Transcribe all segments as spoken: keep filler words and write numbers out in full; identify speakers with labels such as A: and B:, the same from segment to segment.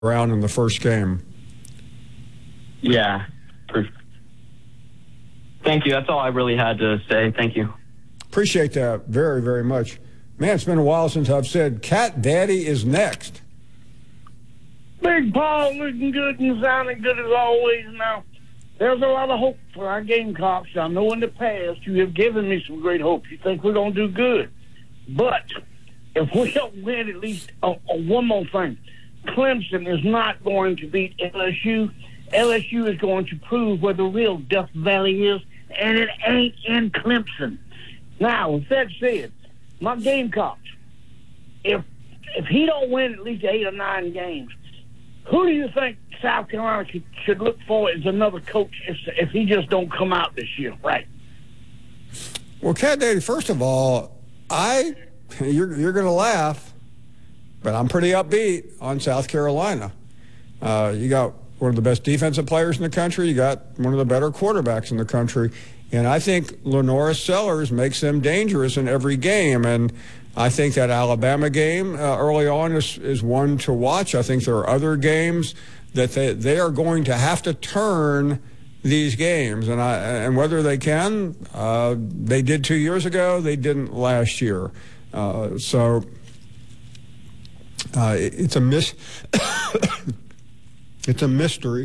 A: around in the first game.
B: Yeah. Thank you. That's all I really had to say. Thank you.
A: Appreciate that very, very much. Man, it's been a while since I've said Cat Daddy is next.
C: Big Paul looking good and sounding good as always now. There's a lot of hope for our Gamecocks. I know in the past you have given me some great hope. You think we're going to do good. But if we don't win at least uh, uh, one more thing, Clemson is not going to beat L S U. L S U is going to prove where the real Death Valley is, and it ain't in Clemson. Now, with that said, my Gamecocks, if if he don't win at least eight or nine games, who do you think South Carolina should, should look for as another coach if, if he just don't come out this year, right?
A: Well, Cat Daddy, first of all, I you're you're going to laugh, but I'm pretty upbeat on South Carolina. Uh, you got one of the best defensive players in the country. You got one of the better quarterbacks in the country. And I think Lenora Sellers makes them dangerous in every game. And I think that Alabama game uh, early on is, is one to watch. I think there are other games that they, they are going to have to turn these games. And I and whether they can, uh, they did two years ago. They didn't last year. Uh, so uh, it, it's a mis it's a mystery.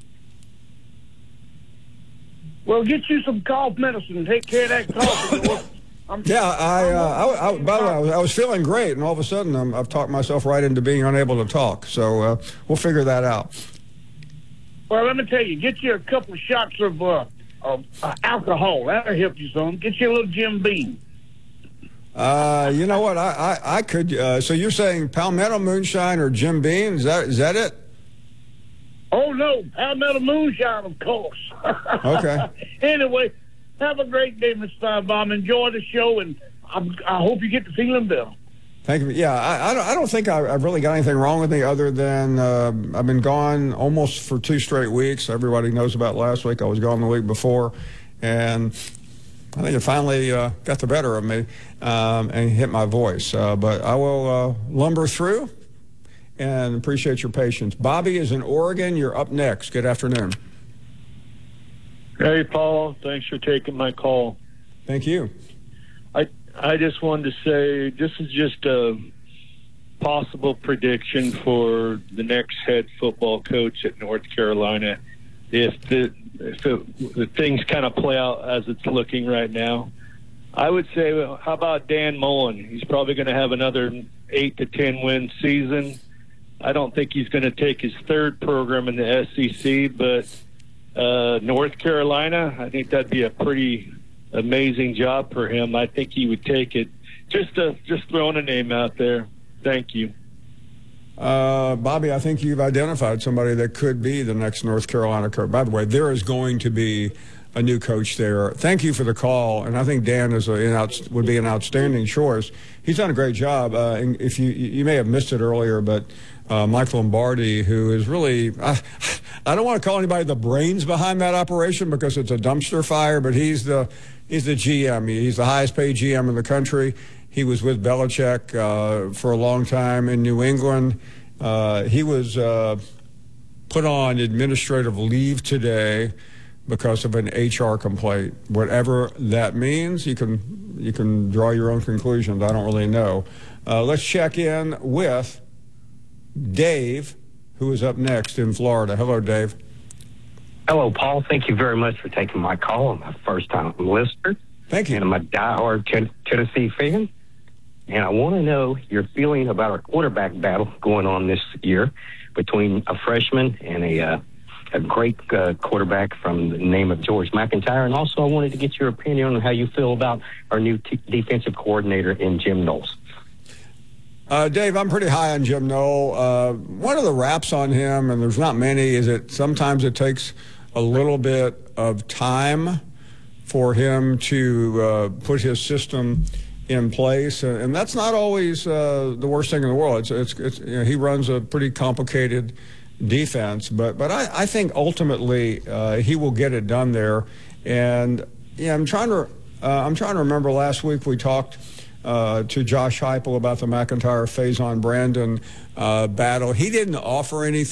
C: Well, get you some cough medicine and take care of that cough. I'm,
A: yeah, I, uh, I, I, by the way, I was, I was feeling great, and all of a sudden I'm, I've talked myself right into being unable to talk. So uh, we'll figure that out.
C: Well, let me tell you, get you a couple of shots of, uh, of uh, alcohol. That'll help you some. Get you a little Jim Beam.
A: Uh, you know what? I, I, I could. Uh, so you're saying Palmetto Moonshine or Jim Beam? Is that is that it?
C: Oh, no, Palmetto Moonshine, of course.
A: Okay.
C: Anyway, have a great day, Mister Steinbaum. Enjoy the show, and I'm, I hope you get to feeling better.
A: Thank you. Yeah, I, I, don't, I don't think I, I've really got anything wrong with me other than uh, I've been gone almost for two straight weeks. Everybody knows about last week. I was gone the week before, and I think it finally uh, got the better of me um, and hit my voice. Uh, but I will uh, lumber through. And appreciate your patience. Bobby is in Oregon. You're up next. Good afternoon.
D: Hey, Paul. Thanks for taking my call.
A: Thank you.
D: I I just wanted to say this is just a possible prediction for the next head football coach at North Carolina. If the if, it, if things kind of play out as it's looking right now, I would say, well, how about Dan Mullen? He's probably going to have another eight to ten win season. I don't think he's going to take his third program in the S E C, but uh, North Carolina, I think that'd be a pretty amazing job for him. I think he would take it. Just uh, just throwing a name out there. Thank you.
A: Uh, Bobby, I think you've identified somebody that could be the next North Carolina coach. By the way, there is going to be a new coach there. Thank you for the call, and I think Dan is a, an out, would be an outstanding choice. He's done a great job. Uh, and if you you may have missed it earlier, but uh, Mike Lombardi, who is really, I, I don't want to call anybody the brains behind that operation because it's a dumpster fire, but he's the he's the G M. He's the highest paid G M in the country. He was with Belichick uh, for a long time in New England. Uh, he was uh, put on administrative leave today because of an H R complaint. Whatever that means, you can you can draw your own conclusions. I don't really know. Uh, let's check in with Dave, who is up next in Florida. Hello, Dave.
E: Hello, Paul. Thank you very much for taking my call. I'm a first-time listener.
A: Thank you.
E: And I'm a diehard ten- Tennessee fan. And I want to know your feeling about our quarterback battle going on this year between a freshman and a uh, a great uh, quarterback from the name of George McIntyre. And also I wanted to get your opinion on how you feel about our new t- defensive coordinator in Jim Knowles.
A: Uh, Dave, I'm pretty high on Jim Knowles. Uh, one of the raps on him, and there's not many, is that sometimes it takes a little bit of time for him to uh, put his system in place, and that's not always uh, the worst thing in the world. It's, it's, it's you know, he runs a pretty complicated defense, but but I, I think ultimately uh, he will get it done there. And yeah, I'm trying to uh, I'm trying to remember last week we talked uh, to Josh Heupel about the McIntyre Faison Brandon uh, battle. He didn't offer anything.